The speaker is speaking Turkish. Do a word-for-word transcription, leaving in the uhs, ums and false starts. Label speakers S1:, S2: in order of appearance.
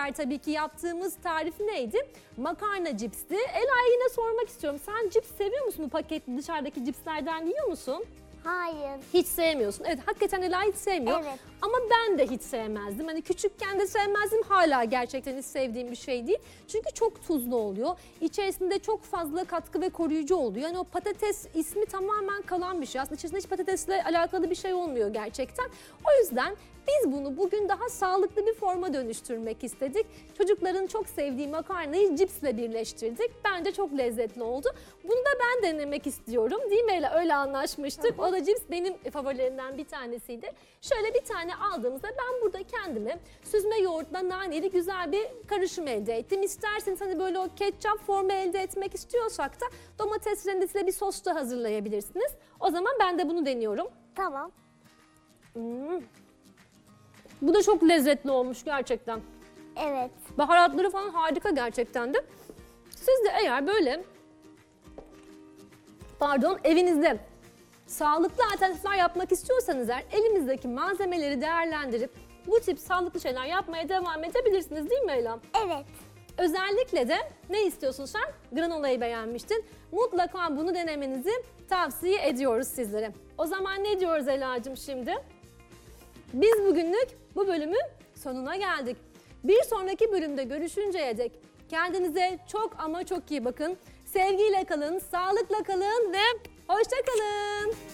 S1: beraber tabii ki yaptığımız tarif neydi? Makarna cipsti. Ela'ya yine sormak istiyorum. Sen cips seviyor musun, bu paketli dışarıdaki cipslerden yiyor musun?
S2: Hayır.
S1: Hiç sevmiyorsun. Evet, hakikaten Ela hiç sevmiyor.
S2: Evet.
S1: Ama ben de hiç sevmezdim. Hani küçükken de sevmezdim. Hala gerçekten hiç sevdiğim bir şey değil. Çünkü çok tuzlu oluyor. İçerisinde çok fazla katkı ve koruyucu oluyor. Yani o patates ismi tamamen kalan bir şey. Aslında içerisinde hiç patatesle alakalı bir şey olmuyor gerçekten. O yüzden biz bunu bugün daha sağlıklı bir forma dönüştürmek istedik. Çocukların çok sevdiği makarnayı cipsle birleştirdik. Bence çok lezzetli oldu. Bunu da ben denemek istiyorum. Değil mi Ela? Öyle anlaşmıştık. O da cips benim favorilerimden bir tanesiydi. Şöyle bir tane aldığımızda ben burada kendime süzme yoğurtla naneli güzel bir karışım elde ettim. İsterseniz hani böyle o ketçap formu elde etmek istiyorsak da domates rendesiyle bir sos da hazırlayabilirsiniz. O zaman ben de bunu deniyorum.
S2: Tamam.
S1: Hmm. Bu da çok lezzetli olmuş gerçekten.
S2: Evet.
S1: Baharatları falan harika gerçekten de. Siz de eğer böyle, pardon, evinizde sağlıklı alternatifler yapmak istiyorsanız eğer elimizdeki malzemeleri değerlendirip bu tip sağlıklı şeyler yapmaya devam edebilirsiniz, değil mi Ela?
S2: Evet.
S1: Özellikle de ne istiyorsun sen? Granolayı beğenmiştin. Mutlaka bunu denemenizi tavsiye ediyoruz sizlere. O zaman ne diyoruz Ela'cığım şimdi? Biz bugünlük bu bölümün sonuna geldik. Bir sonraki bölümde görüşünceye dek kendinize çok ama çok iyi bakın. Sevgiyle kalın, sağlıkla kalın ve hoşça kalın.